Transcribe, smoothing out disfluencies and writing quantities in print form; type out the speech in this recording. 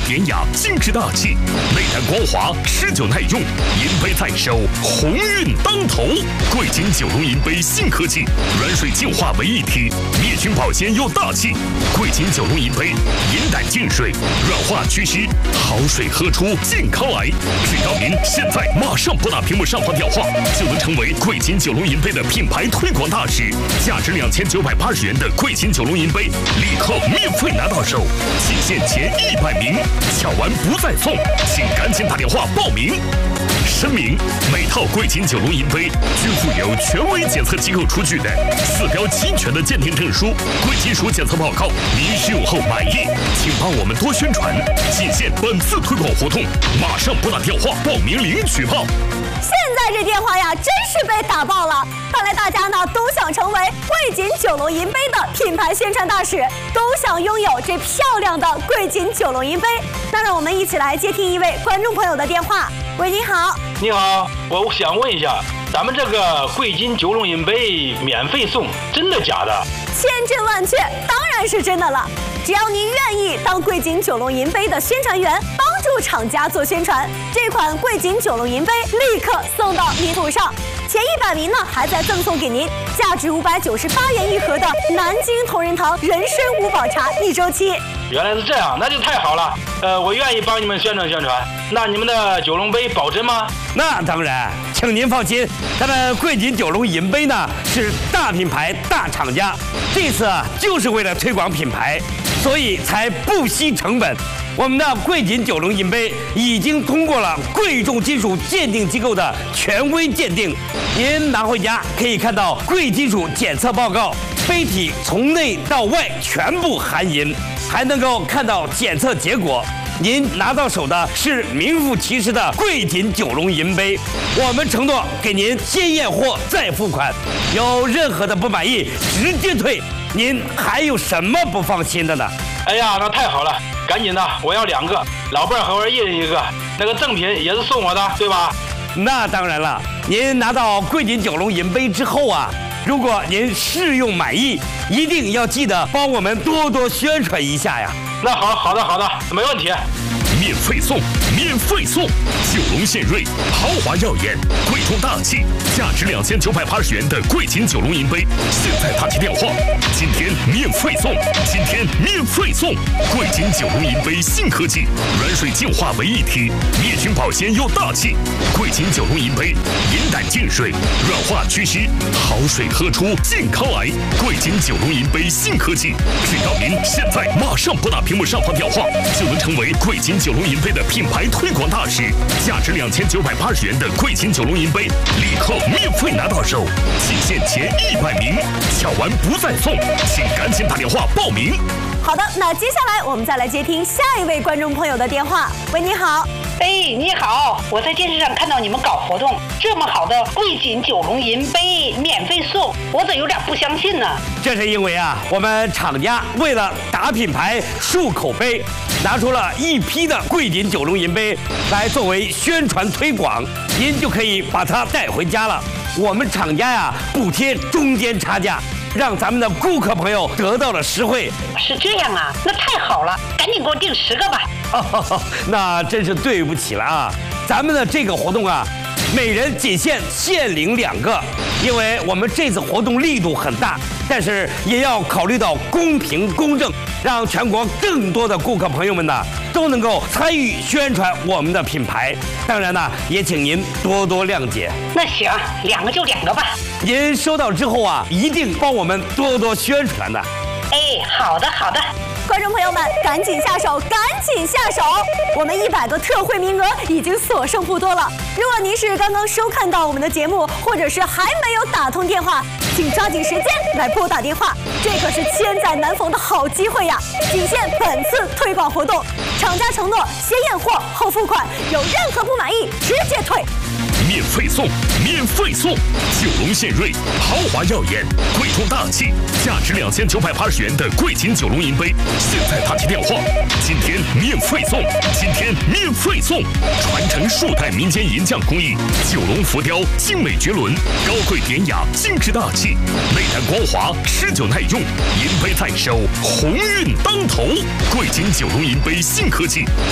典雅，精致大气，内胆光滑，持久耐用，银杯在手，鸿运当头。贵金九龙银杯新科技，软水净化为一体，灭菌保鲜又大气。贵金九龙银杯，银胆净水，软化祛湿，好水喝出健康来。只要您现在马上拨打屏幕上方电话，就能成为贵金九龙银杯的品牌推广大使。价值2980元的贵金九龙银杯，立刻免费拿到手，仅限前100名，抢完不再送，请赶紧打电话报名。声明：每套贵金九龙银杯均附有权威检测机构出具的4标齐全的鉴定证书、贵金属检测报告。您使用后满意，请帮我们多宣传。仅限本次推广活动，马上拨打电话报名领取报。 现在这电话呀，真是被打爆了！看来大家呢都想成为贵金九龙银杯的品牌宣传大使，都想拥有这漂亮的贵金九龙银杯。那让我们一起来接听一位观众朋友的电话。喂，你好。 你好，我想问一下，咱们这个贵金九龙银杯免费送，真的假的？ 千真万确，当然是真的了。只要您愿意当贵金九龙银杯的宣传员，帮助厂家做宣传，这款贵金九龙银杯立刻送到您手上。前100名呢，还在赠送给您价值598元一盒的南京同仁堂人参五宝茶1周期。 原来是这样，那就太好了。我愿意帮你们宣传宣传。那你们的九龙杯保真吗？ 那当然，请您放心，咱们贵金九龙银杯呢是大品牌、大厂家，这次就是为了推广品牌，所以才不惜成本。我们的贵金九龙银杯已经通过了贵重金属鉴定机构的权威鉴定，您拿回家可以看到贵金属检测报告，杯体从内到外全部含银，还能够看到检测结果。您拿到手的是名副其实的贵金九龙银杯，我们承诺给您先验货再付款，有任何的不满意直接退。您还有什么不放心的呢？ 哎呀，那太好了，赶紧的，我要2个，老伴儿和我一人1个，那个赠品也是送我的，对吧？ 那当然了，您拿到贵金九龙银杯之后啊，如果您试用满意，一定要记得帮我们多多宣传一下呀。 那好的，没问题。 免费送，免费送！九龙献瑞，豪华耀眼，贵重大气，价值2980元的贵金九龙银杯，现在打起电话，今天免费送，今天免费送！贵金九龙银杯新科技，软水净化为一体，灭菌保鲜又大气。贵金九龙银杯，银胆净水，软化祛湿，好水喝出健康来。贵金九龙银杯新科技，只要您现在马上拨打屏幕上方电话，就能成为贵金九龙银杯的品牌推广大使。价值2980元的贵金九龙银杯，立刻免费拿到手，仅限前100名，抢完不再送，请赶紧打电话报名。 好的，那接下来我们再来接听下一位观众朋友的电话。喂，你好。 哎，你好，我在电视上看到你们搞活动，这么好的贵金九龙银杯免费送，我怎有点不相信呢？ 这是因为啊，我们厂家为了打品牌、树口碑，拿出了一批的贵金九龙银杯来作为宣传推广，您就可以把它带回家了。我们厂家呀，补贴中间差价，让咱们的顾客朋友得到了实惠。 是这样啊，那太好了，赶紧给我订10个吧。 那真是对不起了啊！咱们的这个活动啊，每人仅限领2个，因为我们这次活动力度很大，但是也要考虑到公平公正，让全国更多的顾客朋友们呢都能够参与宣传我们的品牌。当然呢，也请您多多谅解。 那行，2个就2个吧。 您收到之后啊，一定帮我们多多宣传的。 哎，好的。 观众朋友们，赶紧下手！我们100个特惠名额已经所剩不多了。如果您是刚刚收看到我们的节目，或者是还没有打通电话，请抓紧时间来拨打电话，这可是千载难逢的好机会呀！仅限本次推广活动，厂家承诺先验货后付款，有任何不满意直接退。 免费送，免费送！九龙献瑞，豪华耀眼，贵重大气，价值2980元的贵金九龙银杯，现在打起电话，今天免费送，今天免费送！传承数代民间银匠工艺，九龙浮雕精美绝伦，高贵典雅，精致大气，内胆光滑，持久耐用，银杯在手，鸿运当头！贵金九龙银杯新科技。